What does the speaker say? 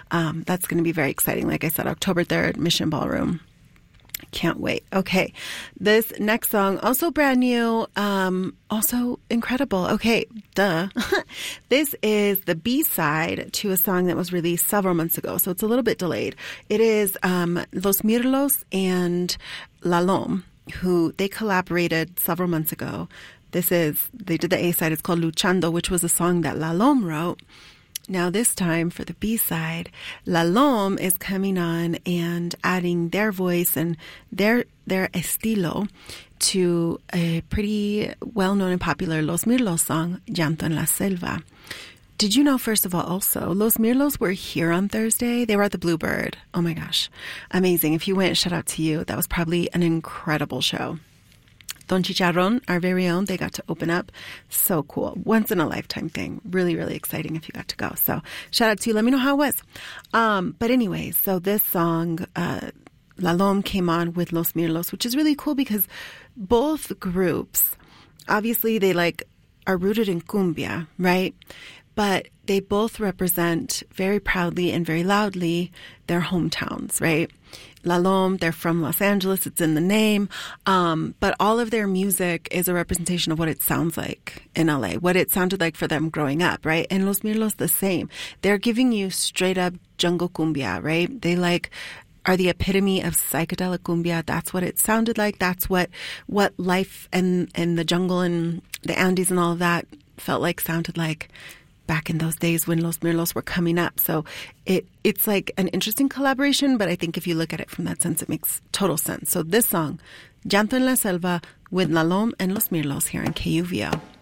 That's going to be very exciting. Like I said, October 3rd, Mission Ballroom. Can't wait. Okay. This next song, also brand new, also incredible. Okay, duh. This is the B-side to a song that was released several months ago, so it's a little bit delayed. It is Los Mirlos and Lalom, who they collaborated several months ago. They did the A-side. It's called Luchando, which was a song that Lalom wrote. Now this time for the B-side, Lalom is coming on and adding their voice and their estilo to a pretty well-known and popular Los Mirlos song, Llanto en la Selva. Did you know, first of all, also, Los Mirlos were here on Thursday? They were at the Bluebird. Oh my gosh. Amazing. If you went, shout out to you. That was probably an incredible show. Don Chicharron, our very own, they got to open up. So cool. Once in a lifetime thing. Really, really exciting if you got to go. So shout out to you. Let me know how it was. But anyway, so this song, Lalom came on with Los Mirlos, which is really cool because both groups, obviously they are rooted in cumbia, right? But they both represent very proudly and very loudly their hometowns, right? Lalom, they're from Los Angeles. It's in the name. But all of their music is a representation of what it sounds like in LA, what it sounded like for them growing up, right? And Los Mirlos, the same. They're giving you straight up jungle cumbia, right? They are the epitome of psychedelic cumbia. That's what it sounded like. That's what life and the jungle and the Andes and all of that felt like, sounded like back in those days when Los Mirlos were coming up. So it's like an interesting collaboration, but I think if you look at it from that sense, it makes total sense. So this song, Llanto en la Selva, with Lalom and Los Mirlos here on KUVO.